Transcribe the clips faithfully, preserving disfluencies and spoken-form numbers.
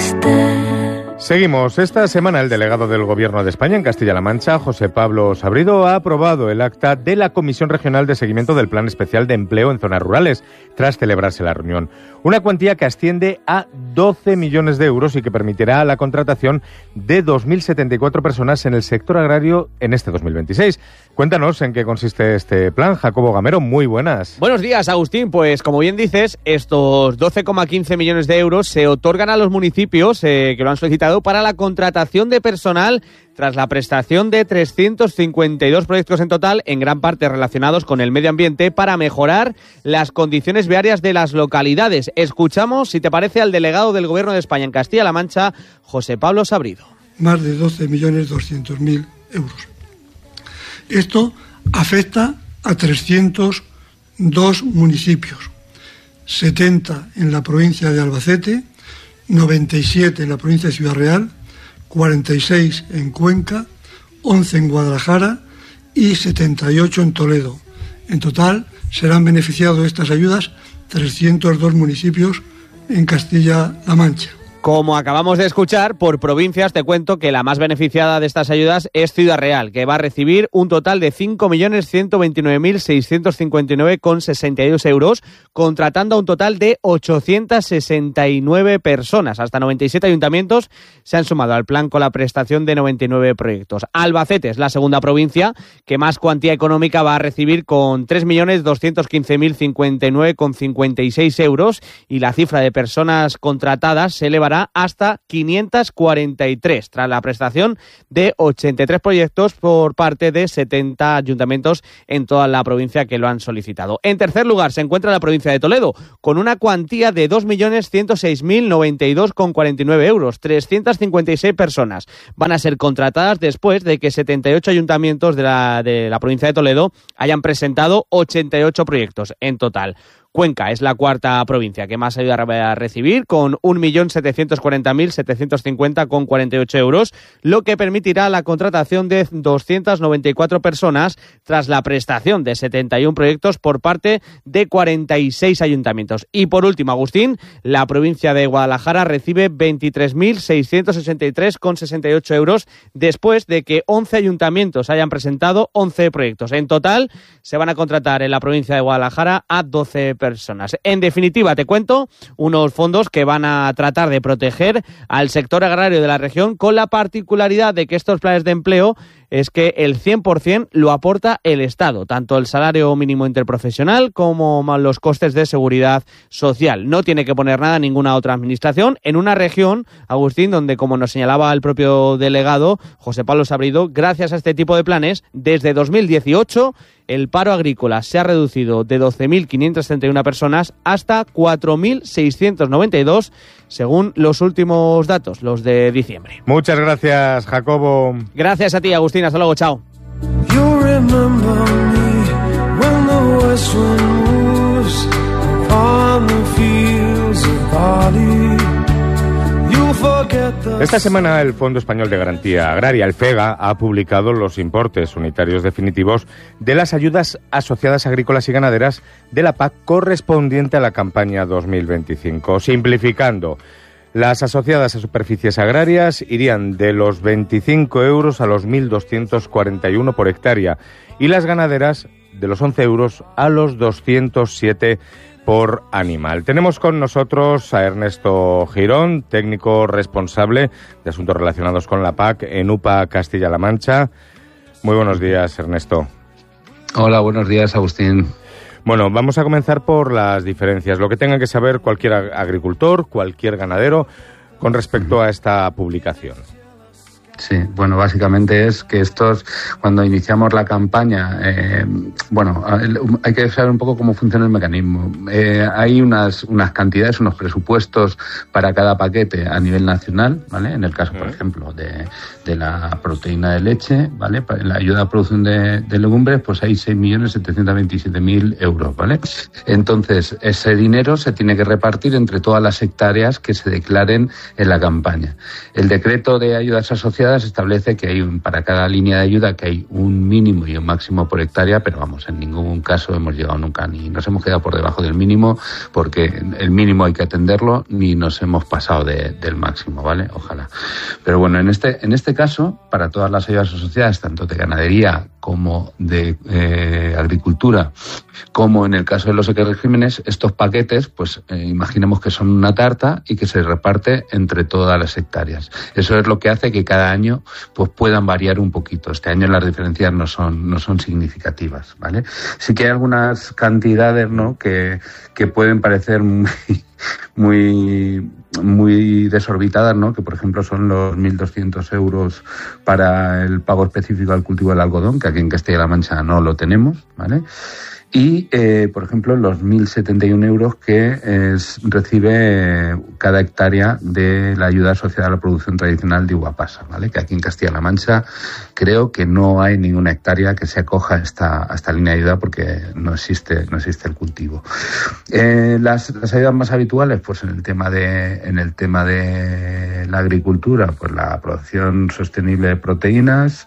estés. Seguimos. Esta semana el delegado del Gobierno de España en Castilla-La Mancha, José Pablo Sabrido, ha aprobado el acta de la Comisión Regional de Seguimiento del Plan Especial de Empleo en Zonas Rurales, tras celebrarse la reunión. Una cuantía que asciende a doce millones de euros y que permitirá la contratación de dos mil setenta y cuatro personas en el sector agrario en este dos mil veintiséis. Cuéntanos en qué consiste este plan. Jacobo Gamero, muy buenas. Buenos días, Agustín. Pues como bien dices, estos doce coma quince millones de euros se otorgan a los municipios eh, que lo han solicitado para la contratación de personal tras la prestación de trescientos cincuenta y dos proyectos en total, en gran parte relacionados con el medio ambiente, para mejorar las condiciones viarias de las localidades. Escuchamos, si te parece, al delegado del Gobierno de España en Castilla-La Mancha, José Pablo Sabrido. Más de doce millones doscientos mil euros. Esto afecta a trescientos dos municipios, setenta en la provincia de Albacete, noventa y siete en la provincia de Ciudad Real, cuarenta y seis en Cuenca, once en Guadalajara y setenta y ocho en Toledo. En total serán beneficiados de estas ayudas trescientos dos municipios en Castilla-La Mancha. Como acabamos de escuchar, por provincias te cuento que la más beneficiada de estas ayudas es Ciudad Real, que va a recibir un total de cinco millones ciento veintinueve mil seiscientos cincuenta y nueve coma sesenta y dos euros, contratando a un total de ochocientas sesenta y nueve personas. Hasta noventa y siete ayuntamientos se han sumado al plan con la prestación de noventa y nueve proyectos. Albacete es la segunda provincia que más cuantía económica va a recibir, con tres millones doscientos quince mil cincuenta y nueve coma cincuenta y seis euros, y la cifra de personas contratadas se elevará hasta quinientos cuarenta y tres, tras la prestación de ochenta y tres proyectos por parte de setenta ayuntamientos en toda la provincia que lo han solicitado. En tercer lugar se encuentra la provincia de Toledo, con una cuantía de dos millones ciento seis mil noventa y dos coma cuarenta y nueve euros. trescientas cincuenta y seis personas van a ser contratadas después de que setenta y ocho ayuntamientos de la, de la provincia de Toledo hayan presentado ochenta y ocho proyectos en total. Cuenca es la cuarta provincia que más ayuda a recibir, con un millón setecientos cuarenta mil setecientos cincuenta coma cuarenta y ocho euros, lo que permitirá la contratación de doscientas noventa y cuatro personas tras la prestación de setenta y uno proyectos por parte de cuarenta y seis ayuntamientos. Y por último, Agustín, la provincia de Guadalajara recibe veintitrés mil seiscientos sesenta y tres coma sesenta y ocho euros después de que once ayuntamientos hayan presentado once proyectos. En total se van a contratar en la provincia de Guadalajara a doce personas. En definitiva, te cuento, unos fondos que van a tratar de proteger al sector agrario de la región, con la particularidad de que estos planes de empleo es que el cien por ciento lo aporta el Estado, tanto el salario mínimo interprofesional como los costes de seguridad social. No tiene que poner nada ninguna otra administración en una región, Agustín, donde, como nos señalaba el propio delegado José Pablo Sabrido, gracias a este tipo de planes, desde dos mil dieciocho el paro agrícola se ha reducido de doce mil quinientas treinta y una personas hasta cuatro mil seiscientos noventa y dos, según los últimos datos, los de diciembre. Muchas gracias, Jacobo. Gracias a ti, Agustín. Hasta luego, chao. Esta semana el Fondo Español de Garantía Agraria, el FEGA, ha publicado los importes unitarios definitivos de las ayudas asociadas agrícolas y ganaderas de la P A C correspondiente a la campaña dos mil veinticinco. Simplificando, las asociadas a superficies agrarias irían de los veinticinco euros a los mil doscientos cuarenta y uno por hectárea, y las ganaderas de los once euros a los doscientos siete por animal. Tenemos con nosotros a Ernesto Girón, técnico responsable de asuntos relacionados con la P A C en U P A Castilla-La Mancha. Muy buenos días, Ernesto. Hola, buenos días, Agustín. Bueno, vamos a comenzar por las diferencias, lo que tenga que saber cualquier agricultor, cualquier ganadero, con respecto a esta publicación. Sí, bueno, básicamente es que estos, cuando iniciamos la campaña, eh, bueno, hay que saber un poco cómo funciona el mecanismo. Eh, hay unas unas cantidades, unos presupuestos para cada paquete a nivel nacional, ¿vale? En el caso, por ejemplo, de, de la proteína de leche, ¿vale? Para la ayuda a producción de, de legumbres, pues hay seis millones setecientos veintisiete mil euros, ¿vale? Entonces, ese dinero se tiene que repartir entre todas las hectáreas que se declaren en la campaña. El decreto de ayudas asociadas asociadas establece que hay un, para cada línea de ayuda que hay un mínimo y un máximo por hectárea, pero vamos, en ningún caso hemos llegado nunca, ni nos hemos quedado por debajo del mínimo, porque el mínimo hay que atenderlo, ni nos hemos pasado de, del máximo, ¿vale? Ojalá. Pero bueno, en este, en este caso, para todas las ayudas asociadas, tanto de ganadería como de eh, agricultura, como en el caso de los ecoregímenes, estos paquetes, pues eh, imaginemos que son una tarta y que se reparte entre todas las hectáreas. Eso es lo que hace que cada año pues puedan variar un poquito. Este año las diferencias no son no son significativas, ¿vale? Sí que hay algunas cantidades, ¿no?, que que pueden parecer muy muy muy desorbitadas, ¿no? Que por ejemplo son los mil doscientos euros para el pago específico al cultivo del algodón, que aquí en Castilla-La Mancha no lo tenemos, ¿vale? Y, eh, por ejemplo, los mil setenta y uno euros que es, recibe cada hectárea de la ayuda asociada a la producción tradicional de uva pasa, ¿vale? Que aquí en Castilla-La Mancha creo que no hay ninguna hectárea que se acoja a esta, a esta línea de ayuda porque no existe, no existe el cultivo. Eh, las, las ayudas más habituales, pues en el tema de, en el tema de la agricultura, pues la producción sostenible de proteínas,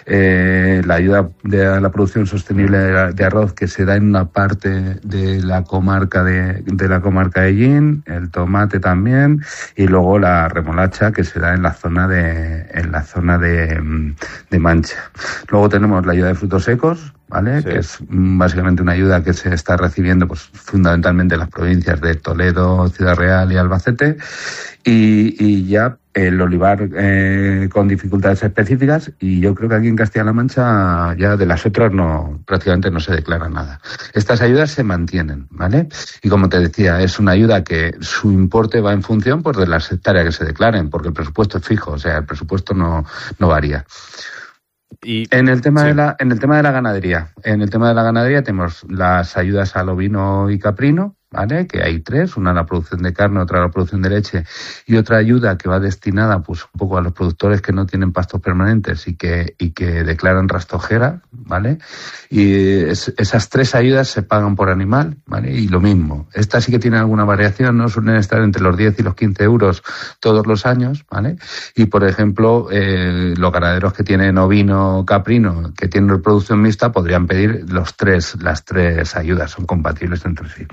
eh, la ayuda de la producción sostenible de, de arroz que se da en una parte de la comarca de, de la comarca de Llín, el tomate también, y luego la remolacha que se da en la zona de en la zona de, de Mancha. Luego tenemos la ayuda de frutos secos, ¿vale? Sí. Que es básicamente una ayuda que se está recibiendo pues fundamentalmente en las provincias de Toledo, Ciudad Real y Albacete, y, y ya el olivar eh, con dificultades específicas, y yo creo que aquí en Castilla-La Mancha ya de las otras no prácticamente no se declara nada. Estas ayudas se mantienen, ¿vale? Y como te decía, es una ayuda que su importe va en función pues de las hectáreas que se declaren, porque el presupuesto es fijo, o sea, el presupuesto no, no varía. Y, en el tema sí. de la en el tema de la ganadería, en el tema de la ganadería tenemos las ayudas al ovino y caprino, ¿vale? Que hay tres, una a la producción de carne, otra a la producción de leche y otra ayuda que va destinada pues un poco a los productores que no tienen pastos permanentes y que y que declaran rastojera, ¿vale? Y es, esas tres ayudas se pagan por animal, ¿vale? Y lo mismo, esta sí que tiene alguna variación, ¿no? Suelen estar entre los diez y los quince euros todos los años, ¿vale? Y por ejemplo, eh, los ganaderos que tienen ovino caprino, que tienen reproducción mixta, podrían pedir los tres, las tres ayudas, son compatibles entre sí.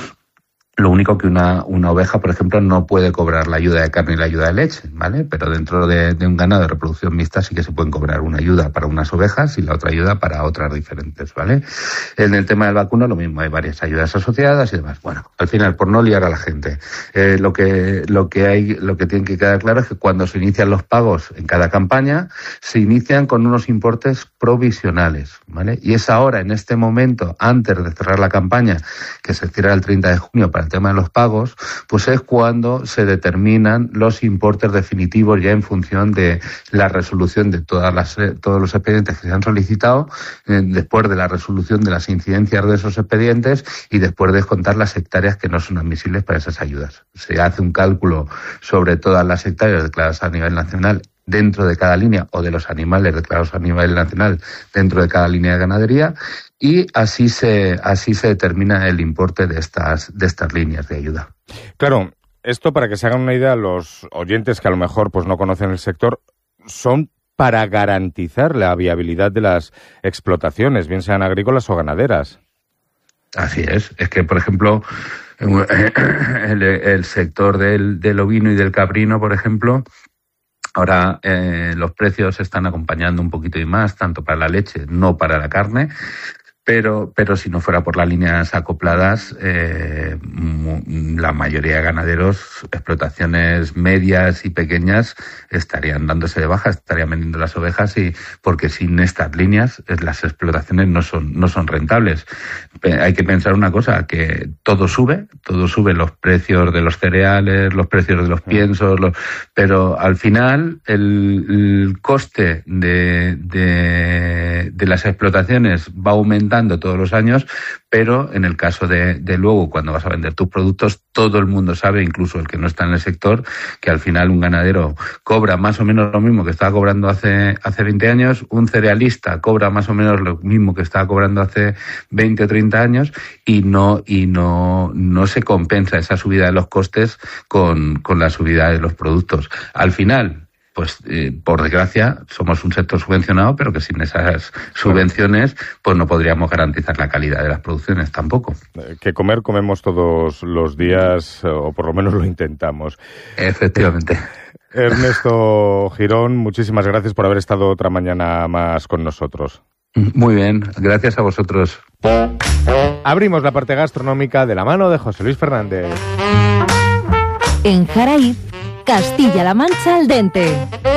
Lo único que una, una oveja, por ejemplo, no puede cobrar la ayuda de carne y la ayuda de leche, ¿vale? Pero dentro de, de un ganado de reproducción mixta sí que se pueden cobrar una ayuda para unas ovejas y la otra ayuda para otras diferentes, ¿vale? En el tema del vacuno lo mismo, hay varias ayudas asociadas y demás. Bueno, al final, por no liar a la gente, eh, lo que, lo que hay, lo que tiene que quedar claro es que cuando se inician los pagos en cada campaña, se inician con unos importes provisionales, ¿vale? Y es ahora, en este momento, antes de cerrar la campaña, que se cierra el treinta de junio para el tema de los pagos, pues es cuando se determinan los importes definitivos ya en función de la resolución de todas las, todos los expedientes que se han solicitado, eh, después de la resolución de las incidencias de esos expedientes y después de descontar las hectáreas que no son admisibles para esas ayudas. Se hace un cálculo sobre todas las hectáreas declaradas a nivel nacional dentro de cada línea o de los animales declarados a nivel nacional dentro de cada línea de ganadería, y así se así se determina el importe de estas de estas líneas de ayuda. Claro, esto para que se hagan una idea los oyentes que a lo mejor pues no conocen el sector, son para garantizar la viabilidad de las explotaciones, bien sean agrícolas o ganaderas. Así es, es que por ejemplo el, el sector del, del ovino y del caprino, por ejemplo, ahora eh, los precios están acompañando un poquito y más, tanto para la leche, no para la carne, pero pero si no fuera por las líneas acopladas, eh, la mayoría de ganaderos, explotaciones medias y pequeñas, estarían dándose de baja, estarían vendiendo las ovejas, y porque sin estas líneas las explotaciones no son no son rentables. Hay que pensar una cosa, que todo sube, todo sube, los precios de los cereales, los precios de los piensos, los, pero al final el, el coste de, de, de las explotaciones va aumentando todos los años, pero en el caso de, de luego, cuando vas a vender tus productos, todo el mundo sabe, incluso el que no está en el sector, que al final un ganadero cobra más o menos lo mismo que estaba cobrando hace, hace veinte años, un cerealista cobra más o menos lo mismo que estaba cobrando hace veinte o treinta años, y no, y no, no se compensa esa subida de los costes con, con la subida de los productos. Al final, pues eh, por desgracia somos un sector subvencionado, pero que sin esas subvenciones pues no podríamos garantizar la calidad de las producciones tampoco. Que comer comemos todos los días, o por lo menos lo intentamos. Efectivamente. Ernesto Girón, muchísimas gracias por haber estado otra mañana más con nosotros. Muy bien, gracias a vosotros. Abrimos la parte gastronómica de la mano de José Luis Fernández. En Jaraíz, Castilla-La Mancha al dente.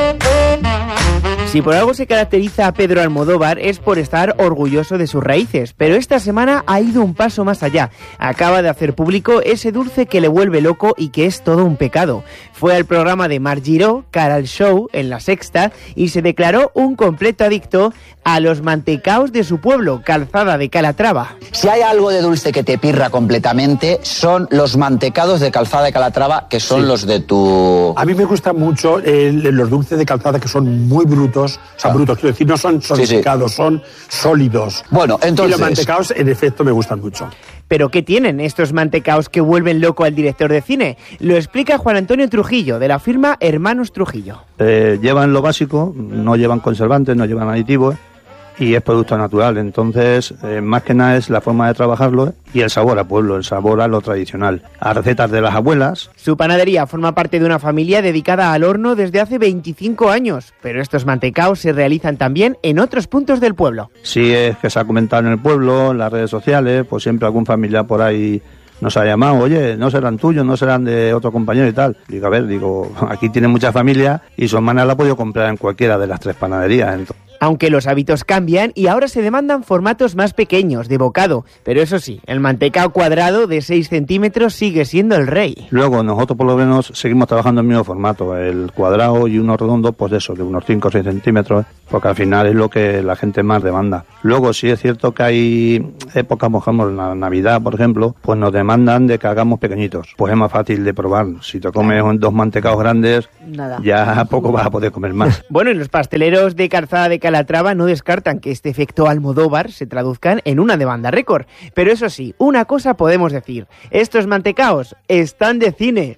Si por algo se caracteriza a Pedro Almodóvar es por estar orgulloso de sus raíces, pero esta semana ha ido un paso más allá. Acaba de hacer público ese dulce que le vuelve loco y que es todo un pecado. Fue al programa de Mar Giró, Cara al Show, en La Sexta, y se declaró un completo adicto a los mantecaos de su pueblo, Calzada de Calatrava. Si hay algo de dulce que te pirra completamente, son los mantecados de Calzada de Calatrava, que son sí. los de tu... A mí me gustan mucho eh, los dulces de Calzada, que son muy brutos. O sea, ah. brutos, quiero decir, no son solidificados, sí, sí. son sólidos. Bueno, entonces... Y los mantecaos, en efecto, me gustan mucho. ¿Pero qué tienen estos mantecaos que vuelven loco al director de cine? Lo explica Juan Antonio Trujillo, de la firma Hermanos Trujillo. Eh, llevan lo básico, no llevan conservantes, no llevan aditivos, y es producto natural. Entonces, eh, más que nada es la forma de trabajarlo y el sabor a pueblo, el sabor a lo tradicional, a recetas de las abuelas. Su panadería forma parte de una familia dedicada al horno desde hace veinticinco años, pero estos mantecaos se realizan también en otros puntos del pueblo. Sí, es que se ha comentado en el pueblo, en las redes sociales, pues siempre algún familiar por ahí nos ha llamado, oye, no serán tuyos, no serán de otro compañero y tal. Digo, a ver, digo, aquí tiene mucha familia y su hermana la ha podido comprar en cualquiera de las tres panaderías. Entonces, aunque los hábitos cambian y ahora se demandan formatos más pequeños, de bocado. Pero eso sí, el mantecao cuadrado de seis centímetros sigue siendo el rey. Luego nosotros por lo menos seguimos trabajando en el mismo formato, el cuadrado y uno redondo, pues eso, de unos cinco o seis centímetros, porque al final es lo que la gente más demanda. Luego sí es cierto que hay épocas, por ejemplo, en la Navidad, por ejemplo, pues nos demandan de que hagamos pequeñitos. Pues es más fácil de probar. Si te comes dos mantecaos grandes, nada, ya poco vas a poder comer más. Bueno, y los pasteleros de Calzada de Calatrava no descartan que este efecto Almodóvar se traduzcan en una demanda récord. Pero eso sí, una cosa podemos decir, estos mantecaos están de cine.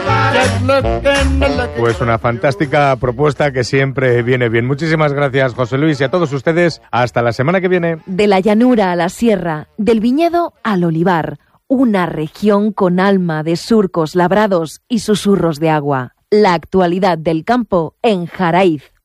Pues una fantástica propuesta que siempre viene bien. Muchísimas gracias, José Luis, y a todos ustedes. Hasta la semana que viene. De la llanura a la sierra, del viñedo al olivar, una región con alma de surcos labrados y susurros de agua. La actualidad del campo en Jaraíz.